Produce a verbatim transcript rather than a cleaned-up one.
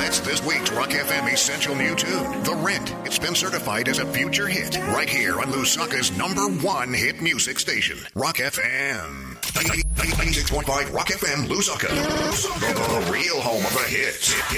It's this week's Rock F M Essential New Tune, The Rent. It's been certified as a future hit right here on Lusaka's number one hit music station, Rock F M. ninety-six point five Rock F M, Lusaka. The, the, the real home of the hits.